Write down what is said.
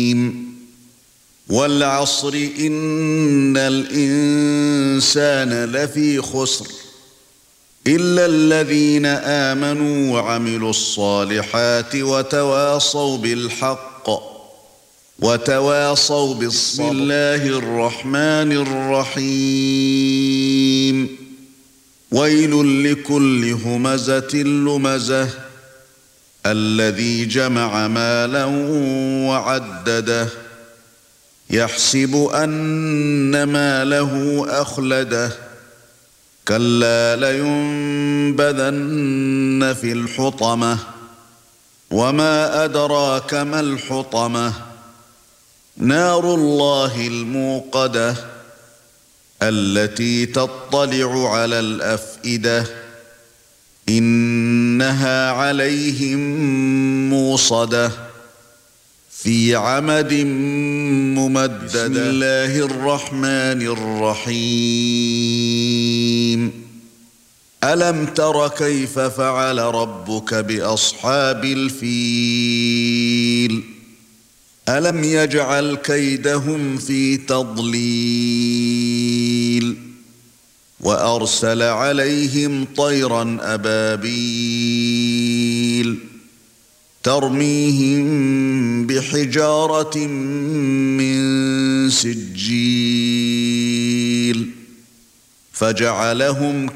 وَالْعَصْرِ إِنَّ الْإِنسَانَ لَفِي خُسْرٍ إِلَّا الَّذِينَ آمَنُوا وَعَمِلُوا الصَّالِحَاتِ وَتَوَاصَوْا بِالْحَقِّ وَتَوَاصَوْا بِالصَّبْرِ. بسم الله الرحمن الرحيم. وَيْلٌ لِكُلِّ هُمَزَةٍ لُمَزَةٍ الَّذِي جَمَعَ مَالًا وَعَدَّدَهُ يَحْسَبُ أَنَّ مَالَهُ أَخْلَدَهُ كَلَّا لَيُنبَذَنَّ فِي الْحُطَمَةِ وَمَا أَدْرَاكَ مَا الْحُطَمَةُ نَارُ اللَّهِ الْمُوقَدَةُ الَّتِي تَطَّلِعُ عَلَى الْأَفْئِدَةِ إِنَّهَا عَلَيْهِمْ مُؤْصَدَةٌ في عمد ممددة. بسم الله الرحمن الرحيم. ألم تر كيف فعل ربك بأصحاب الفيل ألم يجعل كيدهم في تضليل وأرسل عليهم طيرا أبابيل ترميهم بحجارة من سجيل فجعلهم